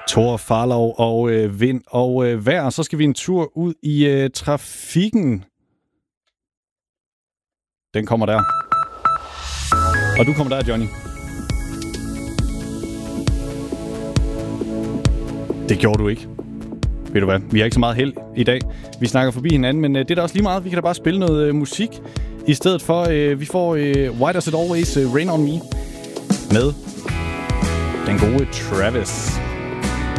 Thor Farlov og vind og vejr. Så skal vi en tur ud i trafikken. Den kommer der. Og du kommer der, Johnny. Det gjorde du ikke. Ved du hvad? Vi har ikke så meget held i dag. Vi snakker forbi hinanden, men det er da også lige meget. Vi kan da bare spille noget musik. I stedet for, vi får Why Does It Always Rain On Me med den gode Travis.